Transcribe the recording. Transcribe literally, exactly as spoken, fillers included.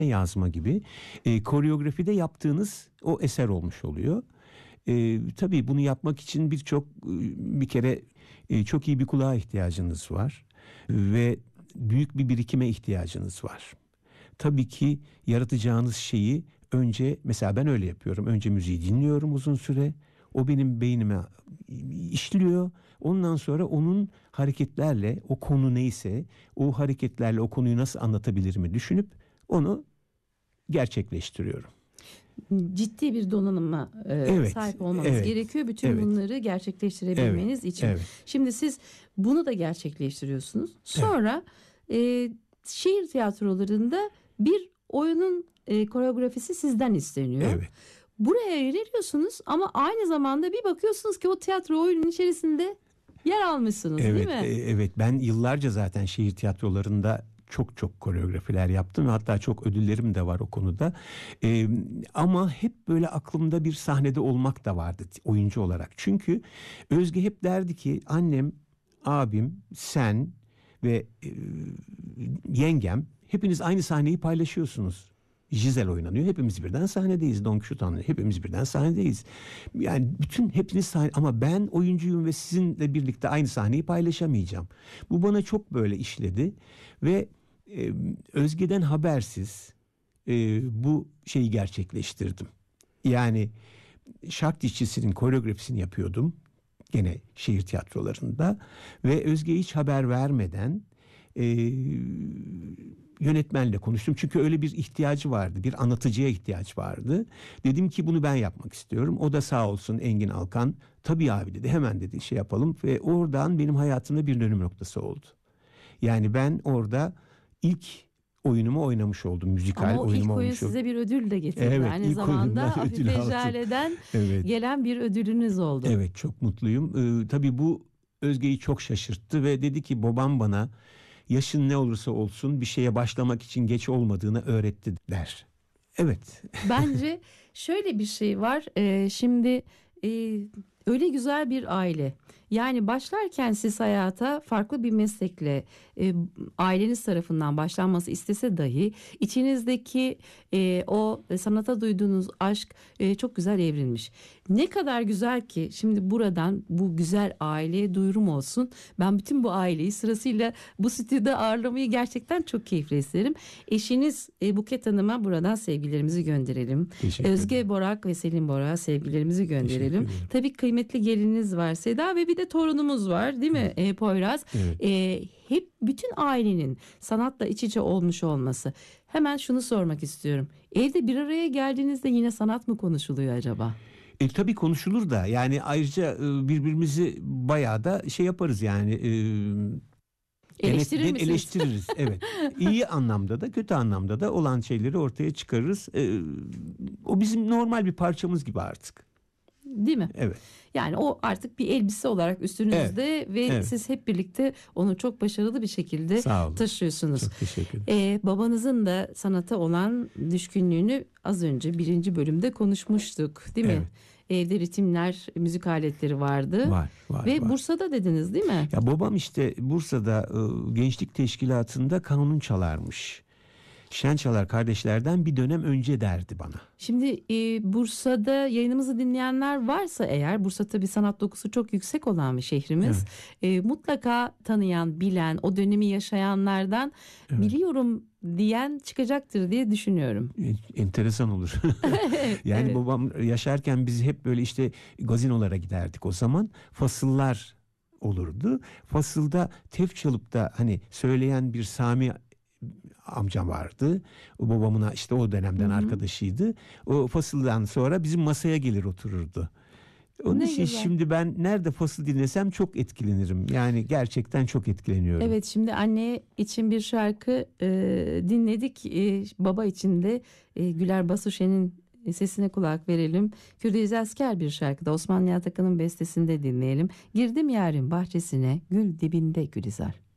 yazma gibi e, koreografide yaptığınız o eser olmuş oluyor. E, tabii bunu yapmak için birçok bir kere e, çok iyi bir kulağa ihtiyacınız var ve büyük bir birikime ihtiyacınız var. Tabii ki yaratacağınız şeyi önce, mesela ben öyle yapıyorum. Önce müziği dinliyorum uzun süre. O benim beynime işliyor. Ondan sonra onun hareketlerle, o konu neyse o hareketlerle o konuyu nasıl anlatabilirimi düşünüp onu gerçekleştiriyorum. Ciddi bir donanıma e, evet, sahip olmanız evet, gerekiyor bütün evet, bunları gerçekleştirebilmeniz evet, için. Evet. Şimdi siz bunu da gerçekleştiriyorsunuz. Sonra evet. e, şehir tiyatrolarında bir oyunun e, koreografisi sizden isteniyor. Evet. Buraya veriyorsunuz ama aynı zamanda bir bakıyorsunuz ki o tiyatro oyunun içerisinde yer almışsınız, evet, değil mi? E, evet, ben yıllarca zaten şehir tiyatrolarında çok çok koreografiler yaptım ve hatta çok ödüllerim de var o konuda. Ee, ama hep böyle aklımda bir sahnede olmak da vardı oyuncu olarak. Çünkü Özge hep derdi ki annem, abim, sen ve e, yengem hepiniz aynı sahneyi paylaşıyorsunuz. Giselle oynanıyor. Hepimiz birden sahnedeyiz. Don Quixote anlıyor. Hepimiz birden sahnedeyiz. Yani bütün hepiniz sahne, ama ben oyuncuyum ve sizinle birlikte aynı sahneyi paylaşamayacağım. Bu bana çok böyle işledi ve e, Özge'den habersiz e, bu şeyi gerçekleştirdim. Yani Şark Dişçisi'nin koreografisini yapıyordum. Gene şehir tiyatrolarında ve Özge'ye hiç haber vermeden e, yönetmenle konuştum. Çünkü öyle bir ihtiyacı vardı. Bir anlatıcıya ihtiyaç vardı. Dedim ki bunu ben yapmak istiyorum. O da sağ olsun, Engin Alkan. Tabii abi dedi, hemen dedi şey yapalım. Ve oradan benim hayatımda bir dönüm noktası oldu. Yani ben orada ilk oyunumu oynamış oldum. Müzikal Ama o oyunumu ilk oyun oynamış oldum. size bir ödül de getirdi. Evet, Aynı ilk zamanda oyunumdan ödül Afife aldım. Jale'den Evet. gelen bir ödülünüz oldu. Evet, çok mutluyum. Ee, tabii bu Özge'yi çok şaşırttı ve dedi ki babam bana yaşın ne olursa olsun bir şeye başlamak için geç olmadığını öğretti der. Evet. Bence şöyle bir şey var. Ee, şimdi e, öyle güzel bir aile. Yani başlarken siz hayata farklı bir meslekle e, aileniz tarafından başlanması istese dahi içinizdeki e, o sanata duyduğunuz aşk e, çok güzel evrilmiş. Ne kadar güzel ki şimdi buradan bu güzel aileye duyurum olsun. Ben bütün bu aileyi sırasıyla bu stüdyoda ağırlamayı gerçekten çok keyifle isterim. Eşiniz e, Buket Hanım'a buradan sevgilerimizi gönderelim. Özge Borak ve Selin Borak'a sevgilerimizi gönderelim. Tabii kıymetli gelininiz var Seda ve bir de torunumuz var, değil mi e, Poyraz? Evet. E, hep bütün ailenin sanatla iç içe olmuş olması. Hemen şunu sormak istiyorum. Evde bir araya geldiğinizde yine sanat mı konuşuluyor acaba? E, tabii konuşulur da, yani ayrıca e, birbirimizi bayağı da şey yaparız yani. E, Eleştirir Denet, misiniz? eleştiririz, evet. İyi anlamda da kötü anlamda da olan şeyleri ortaya çıkarırız. Ee, o bizim normal bir parçamız gibi artık. Değil mi? Evet. Yani o artık bir elbise olarak üstünüzde Evet, ve evet. siz hep birlikte onu çok başarılı bir şekilde Sağ olun. taşıyorsunuz. Çok teşekkür ederim. Ee, babanızın da sanata olan düşkünlüğünü az önce birinci bölümde konuşmuştuk, değil mi? Evet. Evde ritimler, müzik aletleri vardı. Var, var, Ve var. Bursa'da dediniz, değil mi? Ya babam işte Bursa'da e, gençlik teşkilatında kanun çalarmış. Şen çalar kardeşlerden bir dönem önce derdi bana. Şimdi e, Bursa'da yayınımızı dinleyenler varsa eğer, Bursa tabii sanat dokusu çok yüksek olan bir şehrimiz. Evet. E, mutlaka tanıyan, bilen, o dönemi yaşayanlardan Evet. biliyorum diyen çıkacaktır diye düşünüyorum. E, enteresan olur. Yani evet. babam yaşarken biz hep böyle işte gazinolara giderdik o zaman. Fasıllar olurdu. Fasılda tef çalıp da hani söyleyen bir Sami amcam vardı. O babamın işte o dönemden Hı-hı. arkadaşıydı. O fasıldan sonra bizim masaya gelir otururdu. Onun Ne için güzel. şimdi ben nerede fasıl dinlesem çok etkilenirim. Yani gerçekten çok etkileniyorum. Evet, şimdi anne için bir şarkı e, dinledik. E, baba için de e, Güler Basuşen'in sesine kulak verelim. Kürdeyiz Asker bir şarkıda Osman Nihat Akın'ın bestesinde dinleyelim. Girdim yarın bahçesine, gül dibinde Gülizar.